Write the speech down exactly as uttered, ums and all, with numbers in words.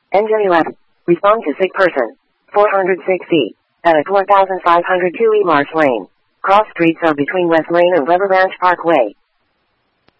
Engine eleven. Respond to sick person. four hundred sixty. At four thousand five hundred two E Marsh Lane. Cross streets are between West Lane and Weber Ranch Parkway.